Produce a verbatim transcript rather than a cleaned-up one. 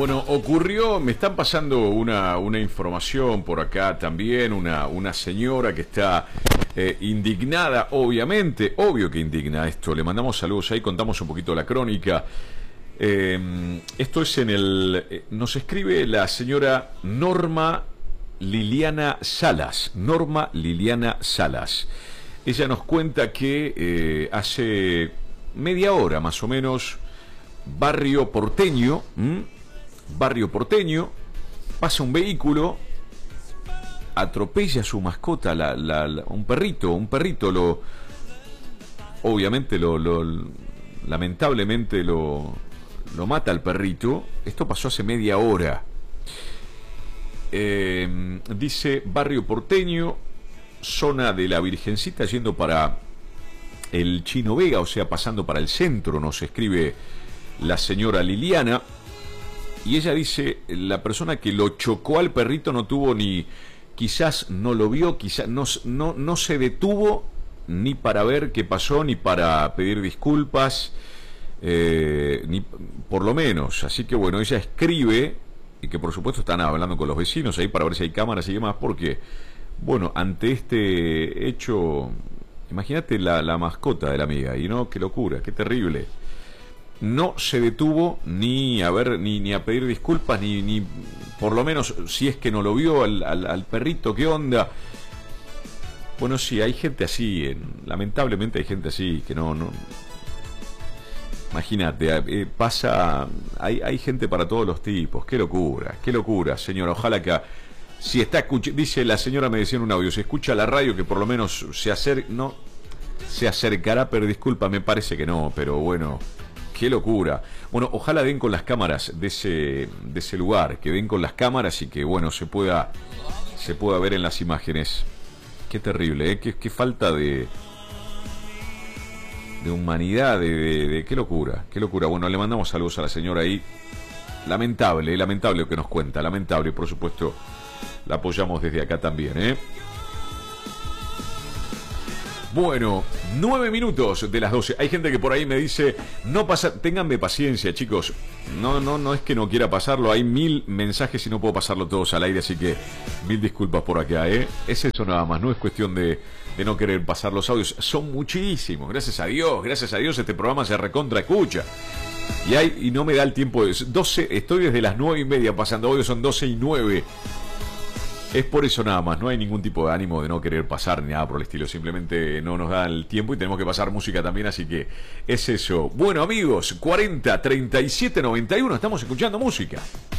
Bueno, ocurrió, me están pasando una, una información por acá también, una, una señora que está eh, indignada, obviamente, obvio que indigna esto. Le mandamos saludos ahí, contamos un poquito la crónica. Eh, esto es en el... Eh, nos escribe la señora Norma Liliana Salas. Norma Liliana Salas. Ella nos cuenta que eh, hace media hora más o menos, barrio porteño, ¿m? barrio porteño, pasa un vehículo, atropella a su mascota, la, la, la, un perrito, un perrito lo, obviamente lo, lo lamentablemente lo, lo mata al perrito. Esto pasó hace media hora. Eh, dice barrio porteño, zona de la Virgencita, yendo para el Chino Vega, o sea, pasando para el centro, nos escribe la señora Liliana. Y ella dice, la persona que lo chocó al perrito no tuvo ni, quizás no lo vio, quizás no, no, no se detuvo ni para ver qué pasó, ni para pedir disculpas, eh, ni por lo menos. Así que bueno, ella escribe, y que por supuesto están hablando con los vecinos ahí para ver si hay cámaras y demás, porque, bueno, ante este hecho, imagínate la, la mascota de la amiga, y no, qué locura, qué terrible. No se detuvo ni a ver, ni, ni a pedir disculpas, ni, ni por lo menos, si es que no lo vio al, al, al perrito, ¿qué onda? Bueno, sí, hay gente así, en, lamentablemente hay gente así, que no, no. Imagínate, eh, pasa, hay, hay gente para todos los tipos, qué locura, qué locura, señora, ojalá que, si está escuchando, dice la señora, me decía en un audio, si escucha la radio, que por lo menos se acerque, no, se acercará, pero disculpa, me parece que no, pero bueno... Qué locura. Bueno, ojalá den con las cámaras de ese, de ese lugar, que den con las cámaras y que, bueno, se pueda, se pueda ver en las imágenes. Qué terrible, ¿eh? Qué, qué falta de, de humanidad, de, de, de... Qué locura, qué locura. Bueno, le mandamos saludos a la señora ahí. Lamentable, lamentable lo que nos cuenta, lamentable. Por supuesto, la apoyamos desde acá también, ¿eh? Bueno, nueve minutos de las doce. Hay gente que por ahí me dice, no pasa, ténganme paciencia, chicos. No, no, no es que no quiera pasarlo. Hay mil mensajes y no puedo pasarlo todos al aire, así que mil disculpas por acá, ¿eh? Es eso nada más, no es cuestión de, de no querer pasar los audios. Son muchísimos, gracias a Dios, gracias a Dios este programa se recontra escucha. Y hay, y no me da el tiempo de doce, estoy desde las nueve y media pasando audios, son doce y nueve. Es por eso nada más, no hay ningún tipo de ánimo de no querer pasar ni nada por el estilo, simplemente no nos da el tiempo y tenemos que pasar música también, así que es eso. Bueno amigos, cuarenta, treinta y siete, noventa y uno, estamos escuchando música.